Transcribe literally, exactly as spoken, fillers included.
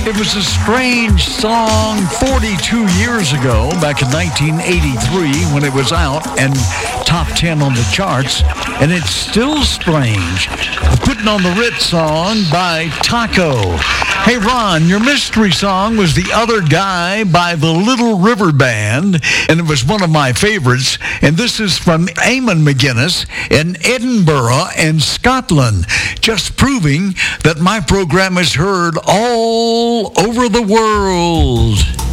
It was a strange song forty-two years ago, back in nineteen eighty-three, when it was out and top ten on the charts, and it's still strange. Putting on the Ritz song by Taco. Hey, Ron, your mystery song was The Other Guy by the Little River Band, and it was one of my favorites, and this is from Eamon McGuinness in Edinburgh and Scotland, just proving that my program is heard all over the world.